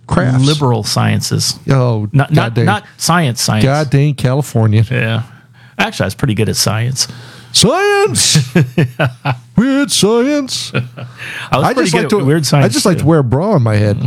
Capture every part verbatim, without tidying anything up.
crafts. Liberal sciences. Oh, not not, dang. not science science. God dang California. Yeah. Actually, I was pretty good at science. Science! Weird science. I was I pretty just good like at to, weird science. I just like too. to wear a bra on my head.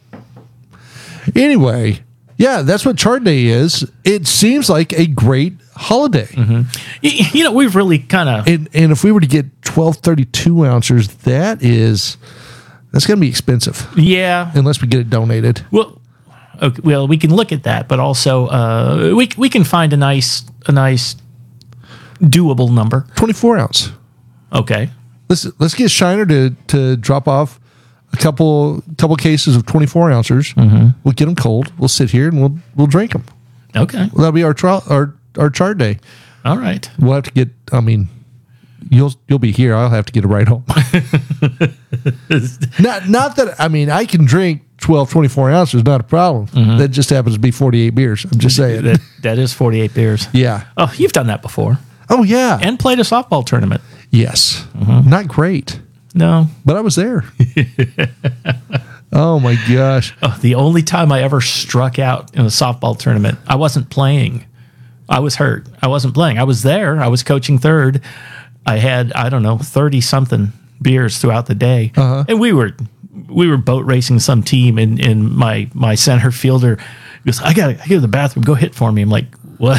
Anyway, yeah, that's what Chard Day is. It seems like a great holiday. Mm-hmm. You, you know, we've really kind of... And, and if we were to get twelve thirty-two ounces, that is... That's going to be expensive. Yeah. Unless we get it donated. Well, okay, well, we can look at that, but also uh, we we can find a nice a nice doable number. twenty-four ounce. Okay. Let's let's get Shiner to to drop off a couple couple cases of twenty-four ounces. Mm-hmm. We'll get them cold. We'll sit here and we'll we'll drink them. Okay. Well, that'll be our trial our our Chard Day. All right. We'll have to get. I mean, you'll you'll be here. I'll have to get a ride home. not not that I mean I can drink twelve, twenty-four ounces, not a problem. Mm-hmm. That just happens to be forty-eight beers. I'm just saying. that, that is forty-eight beers. Yeah. Oh, you've done that before. Oh yeah. And played a softball tournament. Yes. Mm-hmm. Not great. No. But I was there. Oh my gosh. Oh, the only time I ever struck out in a softball tournament, I wasn't playing. I was hurt. I wasn't playing. I was there. I was coaching third. I had, I don't know, thirty something beers throughout the day. Uh-huh. And we were we were boat racing some team, and, and my my center fielder goes, I gotta I go to the bathroom, go hit for me. I'm like, what?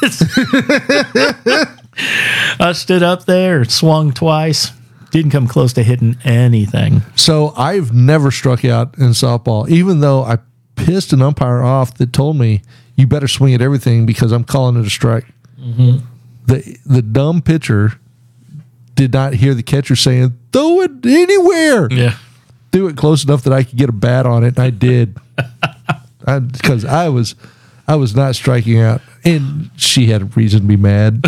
I stood up there, swung twice, didn't come close to hitting anything. So I've never struck out in softball, even though I pissed an umpire off that told me you better swing at everything because I'm calling it a strike. Mm-hmm. The the dumb pitcher did not hear the catcher saying, throw it anywhere. Yeah. Threw it close enough that I could get a bat on it, and I did. Because I, I was I was not striking out. And she had a reason to be mad.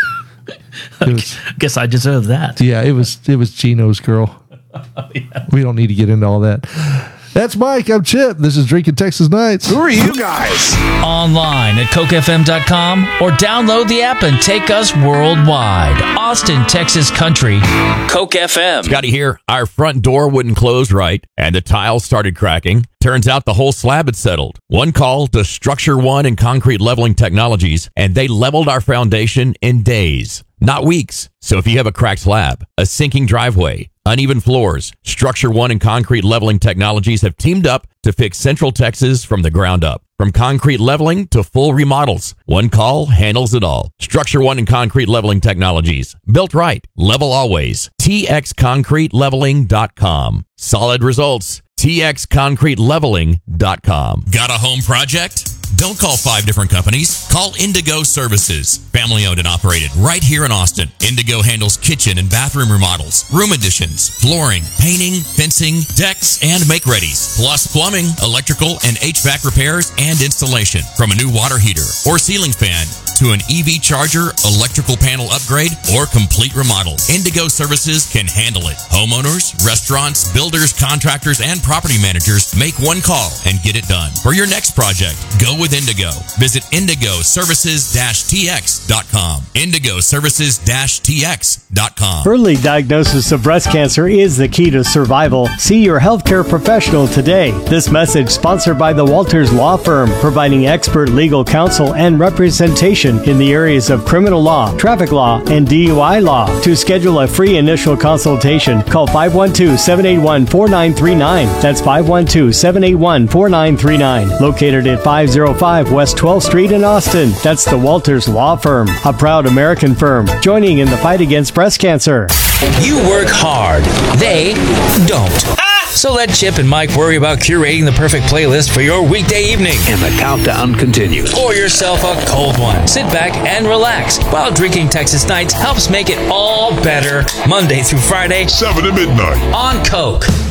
It was, I guess I deserve that. yeah, it was it was Gino's girl. Oh, yeah. We don't need to get into all that. That's Mike. I'm Chip. This is Drinking Texas Nights. Who are you guys? Online at coke f m dot com or download the app and take us worldwide. Austin, Texas Country. Coke F M. Scotty here. Our front door wouldn't close right, and the tiles started cracking. Turns out the whole slab had settled. One call to Structure One and Concrete Leveling Technologies, and they leveled our foundation in days, not weeks. So if you have a cracked slab, a sinking driveway, uneven floors, Structure One and Concrete Leveling Technologies have teamed up to fix Central Texas from the ground up. From concrete leveling to full remodels, one call handles it all. Structure One and Concrete Leveling Technologies. Built right. Level always. T X concrete leveling dot com. Solid results. T X concrete leveling dot com. Got a home project? Don't call five different companies. Call Indigo Services. Family owned and operated right here in Austin. Indigo handles kitchen and bathroom remodels, room additions, flooring, painting, fencing, decks, and make-readies. Plus plumbing, electrical, and H V A C repairs and installation. From a new water heater or ceiling fan to an E V charger, electrical panel upgrade, or complete remodel, Indigo Services can handle it. Homeowners, restaurants, builders, contractors, and property managers make one call and get it done. For your next project, go with Indigo. Visit indigo services dash t x dot com. indigo services dash t x dot com. Early diagnosis of breast cancer is the key to survival. See your healthcare professional today. This message sponsored by the Walters Law Firm, providing expert legal counsel and representation in the areas of criminal law, traffic law, and D U I law. To schedule a free initial consultation, call five one two, seven eight one, four nine three nine. That's five one two, seven eight one, four nine three nine. Located at five oh five West twelfth Street in Austin. That's the Walters Law Firm, a proud American firm, joining in the fight against breast cancer. You work hard. They don't. So let Chip and Mike worry about curating the perfect playlist for your weekday evening. And the countdown continues. Pour yourself a cold one. Sit back and relax while Drinking Texas Nights helps make it all better Monday through Friday, seven to midnight on Coke.